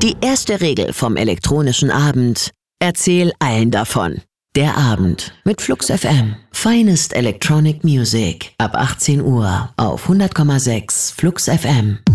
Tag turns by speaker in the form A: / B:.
A: Die erste Regel vom elektronischen Abend: Erzähl allen davon. Der Abend mit Flux FM. Finest Electronic Music ab 18 Uhr auf 100,6 Flux FM.